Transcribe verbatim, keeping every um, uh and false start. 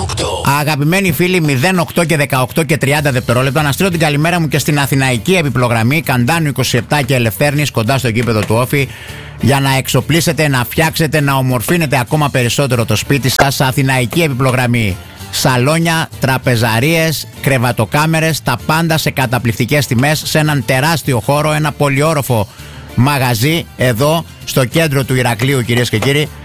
οκτώ. Αγαπημένοι φίλοι, μηδέν οκτώ και δεκαοκτώ και τριάντα δευτερόλεπτα. Να στείλω την καλημέρα μου και στην αθηναϊκή επιπλογραμμή Καντάνου είκοσι επτά και Ελευθέρνης, κοντά στο γήπεδο του Όφη, για να εξοπλίσετε, να φτιάξετε, να ομορφύνετε ακόμα περισσότερο το σπίτι σας. Αθηναϊκή επιπλογραμμή. Σαλόνια, τραπεζαρίες, κρεβατοκάμερες, τα πάντα σε καταπληκτικές τιμές, σε έναν τεράστιο χώρο, ένα πολυόροφο μαγαζί εδώ στο κέντρο του Ηρακλείου, κυρίες και κύριοι.